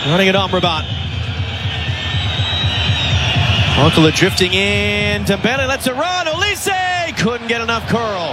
Running it on Rabat. Barcola drifting in. Dembele lets it run. Olise couldn't get enough curl.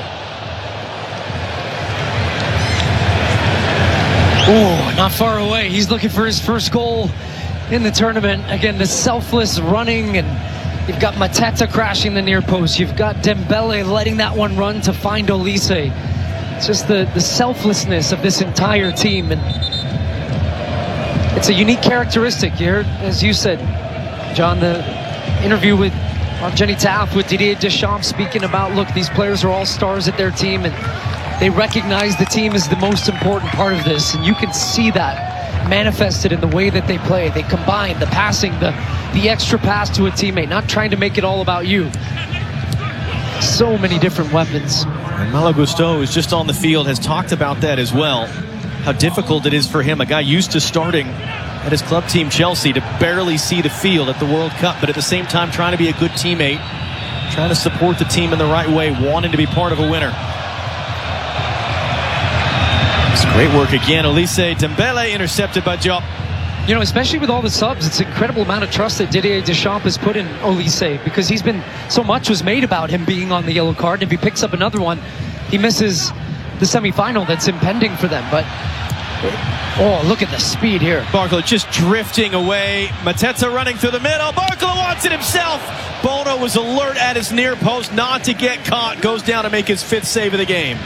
Oh, not far away. He's looking for his first goal in the tournament. Again, the selfless running, and you've got Mateta crashing the near post. You've got Dembele letting that one run to find Olise. It's just the selflessness of this entire team, and it's a unique characteristic. You heard, as you said, John, the interview with Jenny Taft with Didier Deschamps speaking about, look, these players are all stars at their team, and they recognize the team is the most important part of this, and you can see that manifested in the way that they play. They combine the passing, the extra pass to a teammate, not trying to make it all about you. So many different weapons. And Malo Gusto, who's just on the field, has talked about that as well. How difficult it is for him, a guy used to starting at his club team Chelsea, to barely see the field at the World Cup, but at the same time trying to be a good teammate, trying to support the team in the right way, wanting to be part of a winner. It's great work again. Olise, Dembele intercepted by Diop. You know, especially with all the subs, it's an incredible amount of trust that Didier Deschamps has put in Olise, because he's been, so much was made about him being on the yellow card, and if he picks up another one, he misses the semi-final that's impending for them. But oh, look at the speed here. Barcola just drifting away. Mateta running through the middle. Barcola wants it himself. Bono was alert at his near post not to get caught. Goes down to make his 5th save of the game.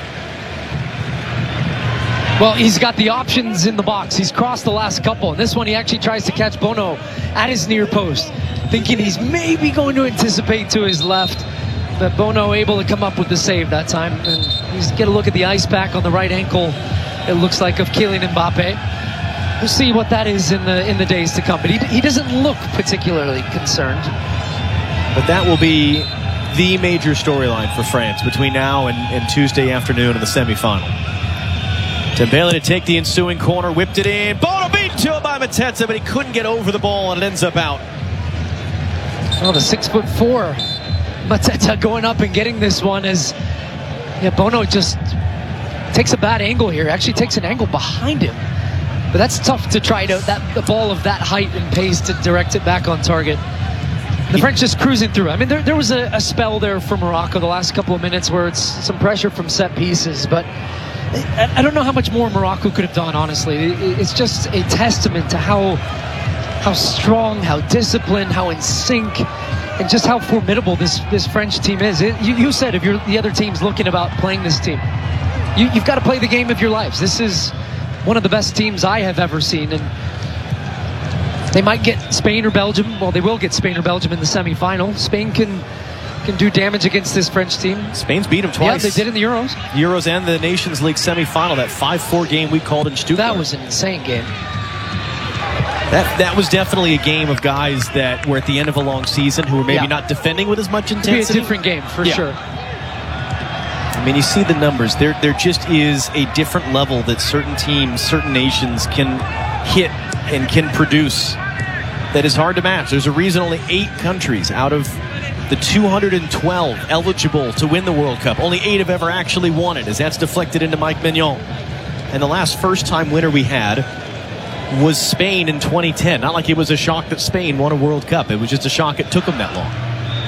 Well, he's got the options in the box. He's crossed the last couple. And this one, he actually tries to catch Bono at his near post, thinking he's maybe going to anticipate to his left. But Bono able to come up with the save that time. And he's get a look at the ice pack on the right ankle, it looks like, of Kylian Mbappe. We'll see what that is in the days to come. But he doesn't look particularly concerned. But that will be the major storyline for France between now and Tuesday afternoon in the semi-final. Dembele to take the ensuing corner, whipped it in. Bono beat to it by Mateta, but he couldn't get over the ball, and it ends up out. Oh, the 6'4" Mateta going up and getting this one, as Bono just takes a bad angle here. Actually takes an angle behind him, but that's tough to try to the ball of that height and pace to direct it back on target. The French just cruising through. I mean, there was a spell there for Morocco the last couple of minutes where it's some pressure from set pieces, but I don't know how much more Morocco could have done, honestly. It's just a testament to how strong, how disciplined, how in sync, and just how formidable this French team is. You said if you're the other team's looking about playing this team, you've got to play the game of your lives. This is one of the best teams I have ever seen, and they might get Spain or Belgium. Well, they will get Spain or Belgium in the semi-final. Spain can do damage against this French team. Spain's beat them twice. Yeah, they did in the Euros. Euros and the Nations League semi-final, that 5-4 game we called in Stuttgart. That was an insane game. That was definitely a game of guys that were at the end of a long season who were maybe not defending with as much intensity. It'd be a different game, for sure. I mean, you see the numbers. There just is a different level that certain teams, certain nations can hit and can produce that is hard to match. There's a reason only 8 countries out of the 212 eligible to win the World Cup, only 8 have ever actually won it, as that's deflected into Mike Mignon. And the last first-time winner we had was Spain in 2010. Not like it was a shock that Spain won a World Cup. It was just a shock it took them that long.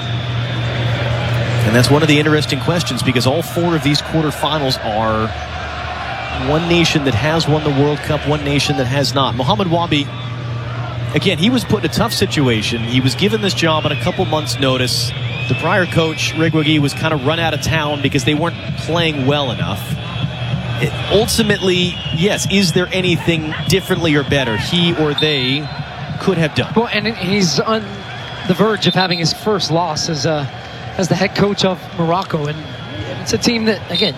And that's one of the interesting questions, because all 4 of these quarterfinals are one nation that has won the World Cup, one nation that has not. Mohamed Wabi, again, he was put in a tough situation. He was given this job on a couple months' notice. The prior coach, Reguilón, was kind of run out of town because they weren't playing well enough. Ultimately, yes, is there anything differently or better he or they could have done? Well, and he's on the verge of having his first loss as the head coach of Morocco, and it's a team that, again,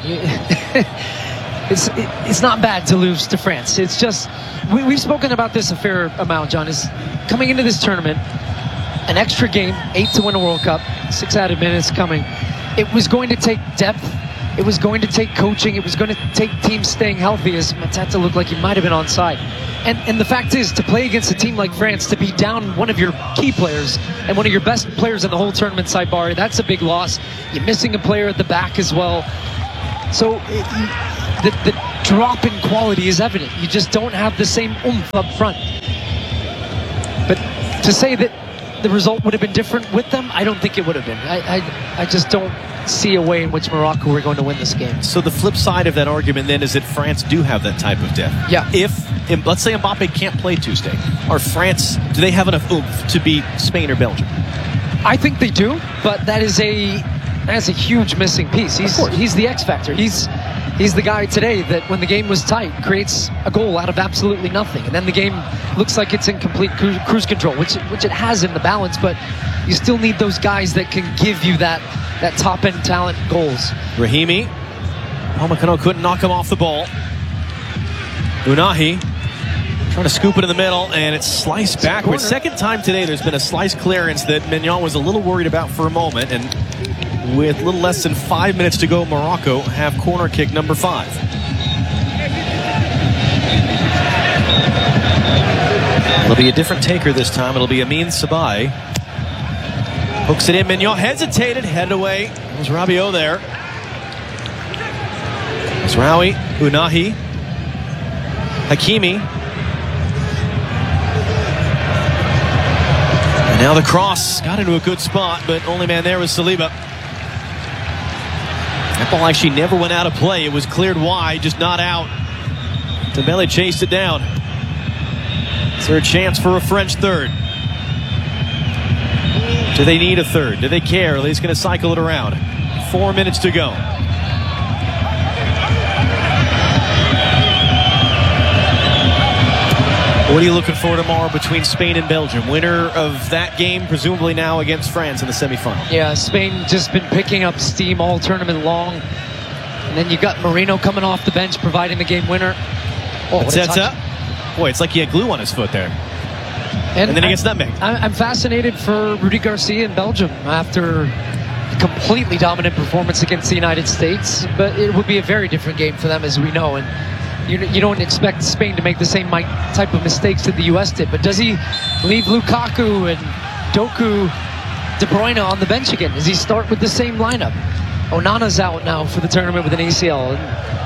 it's not bad to lose to France. It's just, we've spoken about this a fair amount, John, is coming into this tournament, an extra game, 8 to win a World Cup, 6 added minutes coming. It was going to take depth. It was going to take coaching. It was going to take teams staying healthy, as Mateta looked like he might have been onside. And the fact is, to play against a team like France, to be down one of your key players and one of your best players in the whole tournament, Saibari, that's a big loss. You're missing a player at the back as well. So the drop in quality is evident. You just don't have the same oomph up front. But to say that the result would have been different with them, I don't think it would have been. I just don't see a way in which Morocco were going to win this game. So the flip side of that argument then is that France do have that type of depth. Yeah. If, let's say Mbappe can't play Tuesday, or France, do they have enough oomph to beat Spain or Belgium? I think they do, but that's a huge missing piece. He's the X factor. He's the guy today that when the game was tight creates a goal out of absolutely nothing, and then the game looks like it's in complete cruise control, which it has in the balance, but you still need those guys that can give you that top end talent goals. Rahimi, Upamecano couldn't knock him off the ball. Unahi trying to scoop it in the middle, and it's sliced backwards. Second time today there's been a slice clearance that Maignan was a little worried about for a moment, and with a little less than 5 minutes to go, Morocco have corner kick number 5. It'll be a different taker this time. It'll be Amin Sabai. Hooks it in. Maignan hesitated, headed away. There's Rabiot there. Mazraoui, Unahi, Hakimi. And now the cross got into a good spot, but only man there was Saliba. That ball actually never went out of play. It was cleared wide, just not out. Dembele chased it down. Is there a chance for a French third? Do they need a third? Do they care? Are they just going to cycle it around? 4 minutes to go. What are you looking for tomorrow between Spain and Belgium? Winner of that game, presumably now against France in the semifinal. Yeah, Spain just been picking up steam all tournament long. And then you got Marino coming off the bench, providing the game winner. Oh, boy, it's like he had glue on his foot there. And then he gets nutmegged. I'm fascinated for Rudy Garcia in Belgium after a completely dominant performance against the United States. But it would be a very different game for them, as we know. And you don't expect Spain to make the same type of mistakes that the U.S. did. But does he leave Lukaku and Doku, De Bruyne on the bench again? Does he start with the same lineup? Onana's out now for the tournament with an ACL.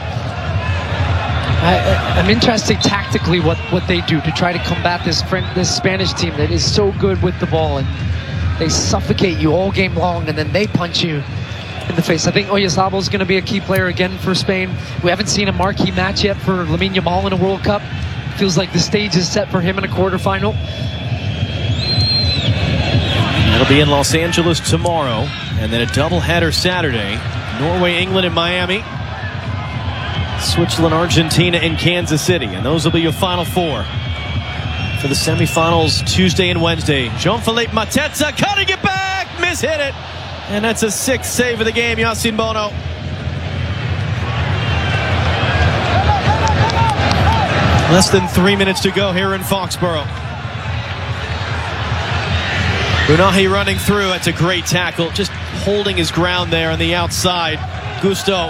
I'm interested tactically what they do to try to combat this Spanish team that is so good with the ball, and they suffocate you all game long, and then they punch you in the face. I think Oyarzabal is going to be a key player again for Spain. We haven't seen a marquee match yet for Lamine Yamal in a World Cup. Feels like the stage is set for him in a quarterfinal. It'll be in Los Angeles tomorrow, and then a doubleheader Saturday. Norway, England, and Miami. Switzerland, Argentina, and Kansas City. And those will be your final 4 for the semifinals Tuesday and Wednesday. Jean-Philippe Mateta cutting it back, mishit it. And that's a 6th save of the game, Yassine Bono. Less than 3 minutes to go here in Foxborough. Unahi running through. That's a great tackle. Just holding his ground there on the outside. Gusto.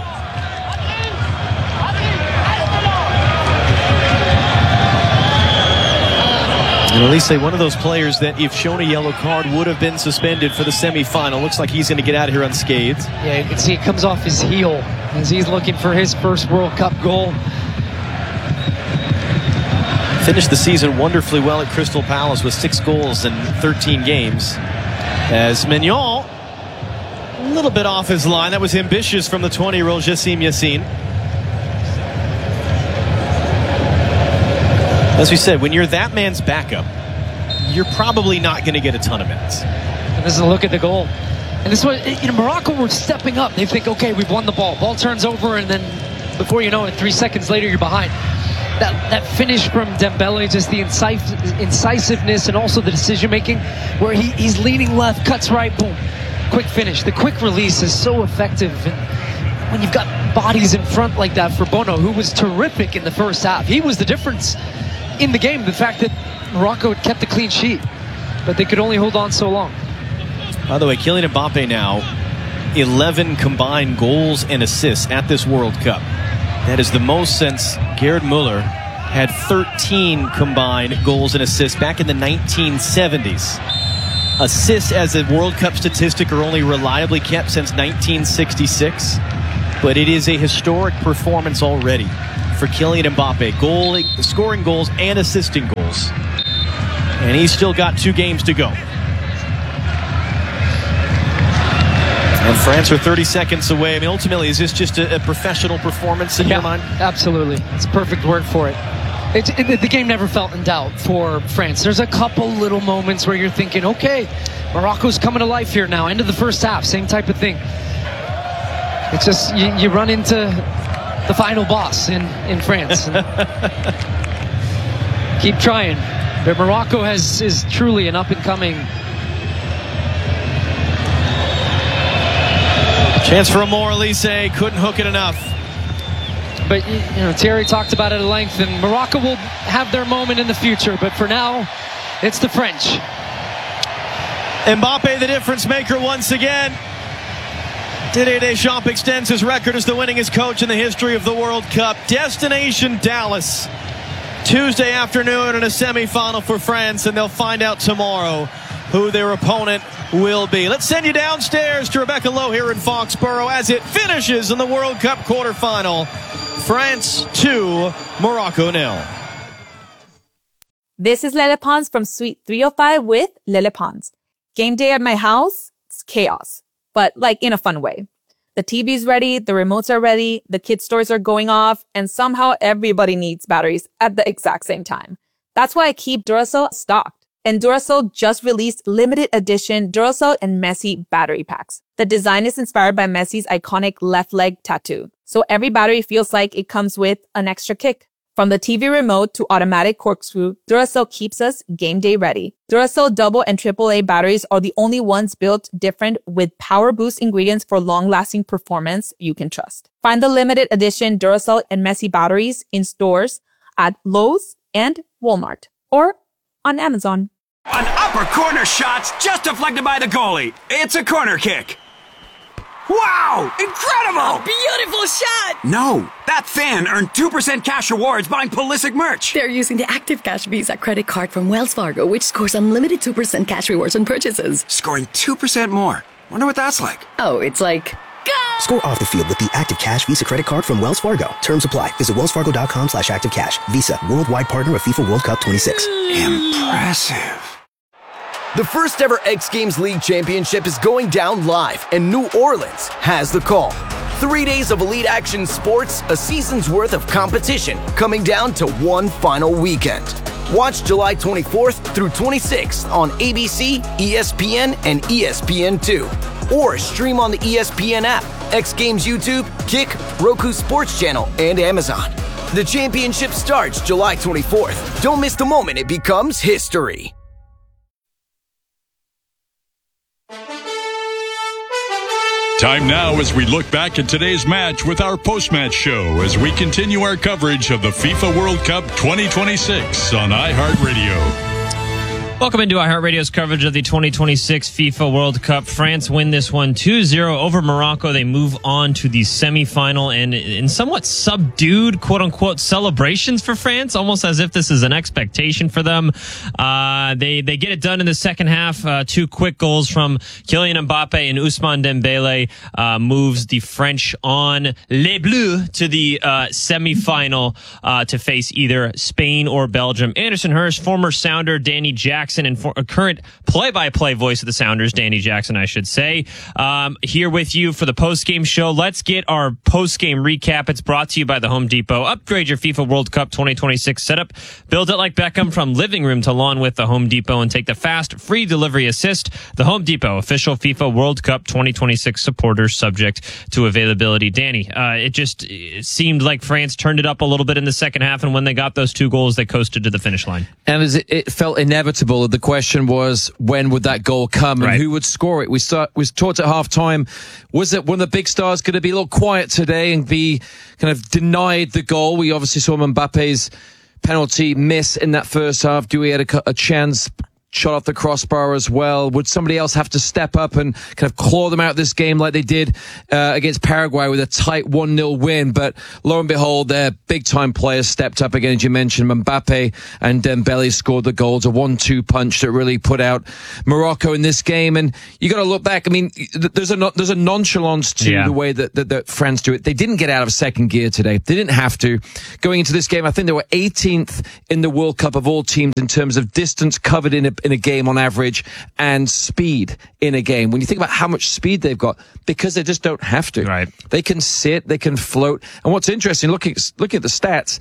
And Elise, one of those players that if shown a yellow card would have been suspended for the semifinal. Looks like he's going to get out of here unscathed. Yeah, you can see it comes off his heel as he's looking for his first World Cup goal. Finished the season wonderfully well at Crystal Palace with 6 goals in 13 games. As Maignan, a little bit off his line. That was ambitious from the 20-year-old Jassim Yassine. As we said, when you're that man's backup, you're probably not going to get a ton of minutes. And this is a look at the goal. And this was, Morocco were stepping up. They think, okay, we've won the ball. Ball turns over, and then before you know it, 3 seconds later, you're behind. That finish from Dembele, just the incisiveness and also the decision-making, where he's leaning left, cuts right, boom. Quick finish. The quick release is so effective. And when you've got bodies in front like that for Bono, who was terrific in the first half, he was the difference in the game. The fact that Morocco had kept the clean sheet, but they could only hold on so long. By the way, Kylian Mbappe now 11 combined goals and assists at this World Cup. That is the most since Gerd Müller had 13 combined goals and assists back in the 1970s. Assists as a World Cup statistic are only reliably kept since 1966, but it is a historic performance already for Kylian Mbappe, scoring goals and assisting goals. And he's still got 2 games to go. And France are 30 seconds away. I mean, ultimately, is this just a professional performance in your mind? Absolutely. It's a perfect word for it. The game never felt in doubt for France. There's a couple little moments where you're thinking, okay, Morocco's coming to life here now. End of the first half, same type of thing. It's just you run into the final boss in France. Keep trying. But Morocco is truly an up-and-coming. Chance for a more, Elise. Couldn't hook it enough. But, Thierry talked about it at length, and Morocco will have their moment in the future. But for now, it's the French. Mbappe, the difference maker once again. Didier Deschamps extends his record as the winningest coach in the history of the World Cup. Destination Dallas. Tuesday afternoon in a semifinal for France, and they'll find out tomorrow who their opponent will be. Let's send you downstairs to Rebecca Lowe here in Foxborough as it finishes in the World Cup quarterfinal. France 2, Morocco 0. This is Lele Pons from Suite 305 with Lele Pons. Game day at my house, it's chaos, but like in a fun way. The TV's ready, the remotes are ready, the kids' stores are going off, and somehow everybody needs batteries at the exact same time. That's why I keep Duracell stocked. And Duracell just released limited edition Duracell and Messi battery packs. The design is inspired by Messi's iconic left leg tattoo. So every battery feels like it comes with an extra kick. From the TV remote to automatic corkscrew, Duracell keeps us game day ready. Duracell double and AAA batteries are the only ones built different with power boost ingredients for long-lasting performance you can trust. Find the limited edition Duracell and Messi batteries in stores at Lowe's and Walmart or on Amazon. An upper corner shot's just deflected by the goalie. It's a corner kick. Wow! Incredible! Beautiful shot! No, that fan earned 2% cash rewards buying Pulisic merch. They're using the Active Cash Visa credit card from Wells Fargo, which scores unlimited 2% cash rewards on purchases. Scoring 2% more. Wonder what that's like. Oh, it's like... Go! Score off the field with the Active Cash Visa credit card from Wells Fargo. Terms apply. Visit wellsfargo.com/activecash. Visa, worldwide partner of FIFA World Cup 26. Impressive. The first ever X Games League Championship is going down live, and New Orleans has the call. 3 days of elite action sports, a season's worth of competition, coming down to one final weekend. Watch July 24th through 26th on ABC, ESPN, and ESPN2. Or stream on the ESPN app, X Games YouTube, Kick, Roku Sports Channel, and Amazon. The championship starts July 24th. Don't miss the moment it becomes history. Time now as we look back at today's match with our post-match show as we continue our coverage of the FIFA World Cup 2026 on iHeartRadio. Welcome into iHeartRadio's coverage of the 2026 FIFA World Cup. France win this one 2-0 over Morocco. They move on to the semifinal, and in somewhat subdued, quote-unquote, celebrations for France, almost as if this is an expectation for them. They get it done in the second half. 2 quick goals from Kylian Mbappe and Ousmane Dembele moves the French on Les Bleus to the semifinal to face either Spain or Belgium. Anderson Hurst, former Sounder Danny Jackson, and for a current play-by-play voice of the Sounders, Danny Jackson, I should say, here with you for the post-game show. Let's get our post-game recap. It's brought to you by the Home Depot. Upgrade your FIFA World Cup 2026 setup. Build it like Beckham from living room to lawn with the Home Depot and take the fast, free delivery assist. The Home Depot, official FIFA World Cup 2026 supporter, subject to availability. Danny, it seemed like France turned it up a little bit in the second half, and when they got those 2 goals, they coasted to the finish line. And it felt inevitable. The question was, when would that goal come and who would score it? We talked at half-time. Was it one of the big stars going to be a little quiet today and be kind of denied the goal? We obviously saw Mbappe's penalty miss in that first half. Dewey had a chance. shot off the crossbar as well. Would somebody else have to step up and kind of claw them out of this game like they did against Paraguay with a tight 1-0 win? But lo and behold, their big-time players stepped up again, as you mentioned. Mbappe and Dembele scored the goals, a 1-2 punch that really put out Morocco in this game. And you got to look back. I mean, there's a nonchalance to the way that France do it. They didn't get out of second gear today. They didn't have to. Going into this game, I think they were 18th in the World Cup of all teams in terms of distance covered in a game on average and speed in a game. When you think about how much speed they've got, because they just don't have to. Right. They can sit, they can float. And what's interesting, looking at the stats,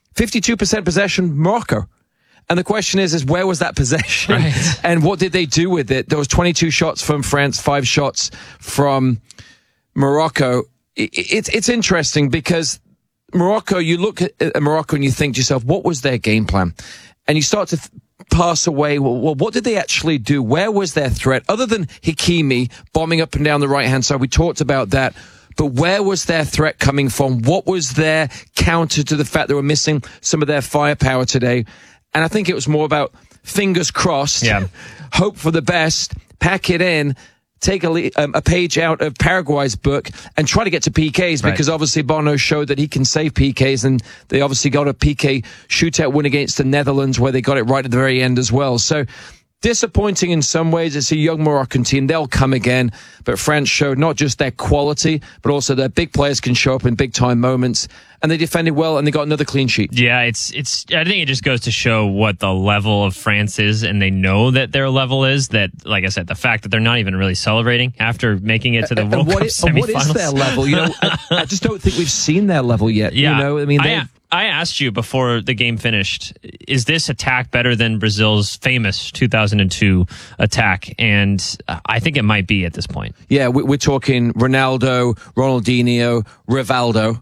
52% possession, Morocco. And the question is where was that possession? Right. And what did they do with it? There was 22 shots from France, 5 shots from Morocco. It's interesting because Morocco, you look at Morocco and you think to yourself, what was their game plan? And you start to pass away, well, what did they actually do? Where was their threat? Other than Hakimi bombing up and down the right-hand side, we talked about that. But where was their threat coming from? What was their counter to the fact they were missing some of their firepower today? And I think it was more about fingers crossed, hope for the best, pack it in, take a page out of Paraguay's book and try to get to PKs, because obviously Bono showed that he can save PKs, and they obviously got a PK shootout win against the Netherlands where they got it right at the very end as well. So disappointing in some ways. It's a young Moroccan team. They'll come again. But France showed not just their quality, but also their big players can show up in big-time moments. And they defended well, and they got another clean sheet. Yeah, it's. I think it just goes to show what the level of France is, and they know that their level is. That, like I said, the fact that they're not even really celebrating after making it to the World Cup semifinals. What is their level? You know, I just don't think we've seen their level yet. Yeah. You know, I mean, I asked you before the game finished, is this attack better than Brazil's famous 2002 attack? And I think it might be at this point. Yeah, we're talking Ronaldo, Ronaldinho, Rivaldo.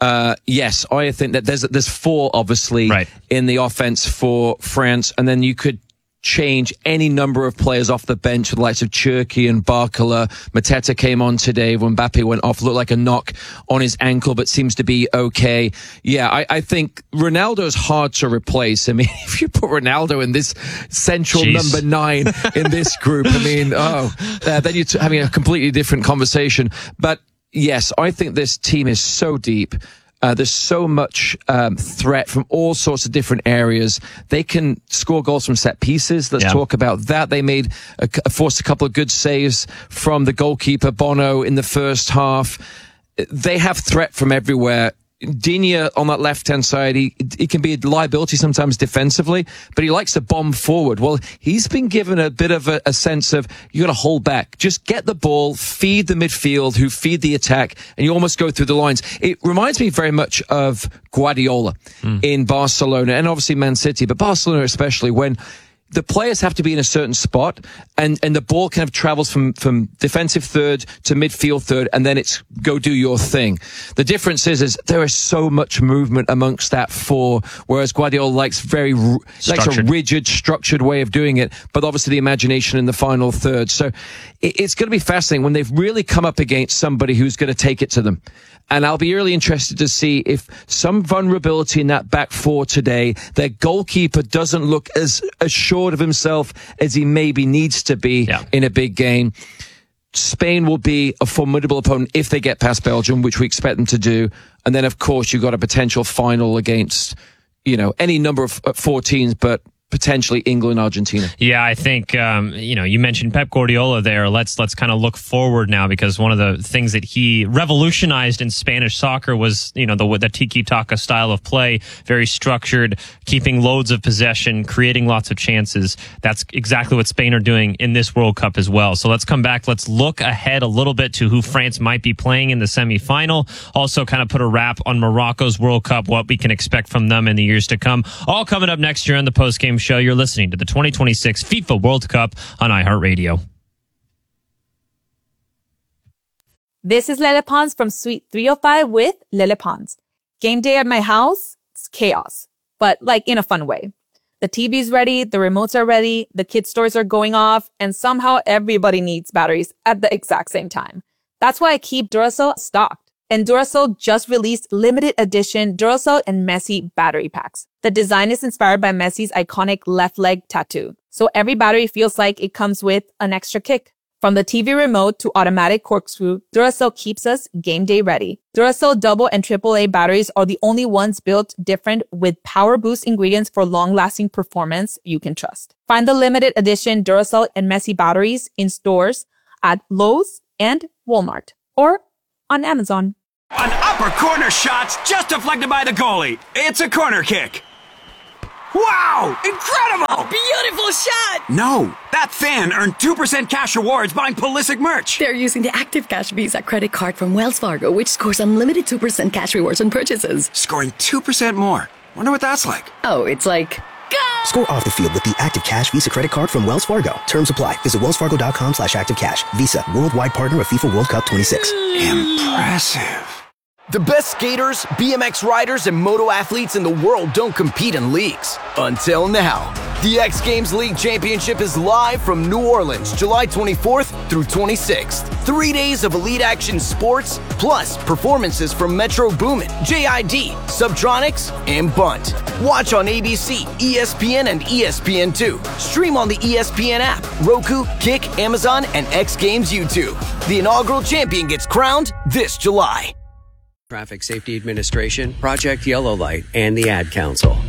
Yes, I think that there's 4 obviously in the offense for France, and then you could change any number of players off the bench, with the likes of Cherki and Barcola. Mateta came on today when Mbappe went off, looked like a knock on his ankle, but seems to be okay. Yeah, I think Ronaldo's hard to replace. I mean, if you put Ronaldo in this central number 9 in this group, I mean, then you're having a completely different conversation. But yes, I think this team is so deep. There's so much threat from all sorts of different areas. They can score goals from set pieces. Let's talk about that. They forced a couple of good saves from the goalkeeper, Bono, in the first half. They have threat from everywhere. Digne on that left-hand side, he can be a liability sometimes defensively, but he likes to bomb forward. Well, he's been given a bit of a sense of, you got to hold back. Just get the ball, feed the midfield, who feed the attack, and you almost go through the lines. It reminds me very much of Guardiola in Barcelona, and obviously Man City, but Barcelona especially, when the players have to be in a certain spot, and the ball kind of travels from defensive third to midfield third, and then it's go do your thing. The difference is there is so much movement amongst that 4, whereas Guardiola likes a rigid, structured way of doing it, but obviously the imagination in the final third. So it's going to be fascinating when they've really come up against somebody who's going to take it to them. And I'll be really interested to see if some vulnerability in that back 4 today, their goalkeeper doesn't look as assured of himself as he maybe needs to be in a big game. Spain will be a formidable opponent if they get past Belgium, which we expect them to do. And then, of course, you've got a potential final against, any number of 4 teams, but potentially England, Argentina. Yeah, I think you mentioned Pep Guardiola there. Let's kind of look forward now, because one of the things that he revolutionized in Spanish soccer was the tiki-taka style of play, very structured, keeping loads of possession, creating lots of chances. That's exactly what Spain are doing in this World Cup as well. So let's come back. Let's look ahead a little bit to who France might be playing in the semifinal. Also, kind of put a wrap on Morocco's World Cup, what we can expect from them in the years to come. All coming up next year on the postgame show. You're listening to the 2026 FIFA World Cup on iHeartRadio. This is Lele Pons from Suite 305 with Lele Pons. Game day at my house, it's chaos, but in a fun way. The TV's ready, the remotes are ready, the kids' stores are going off, and somehow everybody needs batteries at the exact same time. That's why I keep Duracell stocked. And Duracell just released limited edition Duracell and Messi battery packs. The design is inspired by Messi's iconic left leg tattoo. So every battery feels like it comes with an extra kick. From the TV remote to automatic corkscrew, Duracell keeps us game day ready. Duracell double and AAA batteries are the only ones built different with power boost ingredients for long-lasting performance you can trust. Find the limited edition Duracell and Messi batteries in stores at Lowe's and Walmart or on Amazon. An upper corner shot just deflected by the goalie. It's a corner kick. Wow! Incredible! Beautiful shot! No, that fan earned 2% cash rewards buying Pulisic merch. They're using the Active Cash Visa credit card from Wells Fargo, which scores unlimited 2% cash rewards on purchases. Scoring 2% more. Wonder what that's like. Oh, it's like... Score off the field with the Active Cash Visa credit card from Wells Fargo. Terms apply. Visit wellsfargo.com/activecash. Visa, worldwide partner of FIFA World Cup 26. Impressive. The best skaters, BMX riders, and moto athletes in the world don't compete in leagues. Until now. The X Games League Championship is live from New Orleans, July 24th through 26th. 3 days of elite action sports, plus performances from Metro Boomin, JID, Subtronics, and Bunt. Watch on ABC, ESPN, and ESPN2. Stream on the ESPN app, Roku, Kick, Amazon, and X Games YouTube. The inaugural champion gets crowned this July. Traffic Safety Administration, Project Yellow Light, and the Ad Council.